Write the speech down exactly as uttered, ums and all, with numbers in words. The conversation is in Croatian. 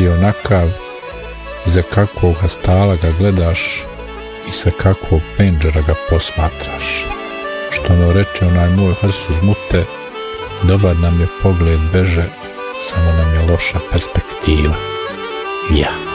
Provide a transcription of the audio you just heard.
ti onakav, iza kakvog stala ga gledaš i sa kakvog pendžera ga posmatraš. Što ono reče onaj moj hrsu zmute, dobar nam je pogled beže, samo nam je loša perspektiva. Ja.